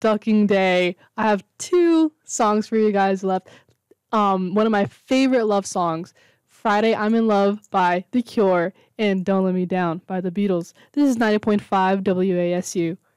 ducking day. I have two songs for you guys left. One of my favorite love songs, Friday I'm in Love by The Cure and Don't Let Me Down by The Beatles. This is 90.5 WASU.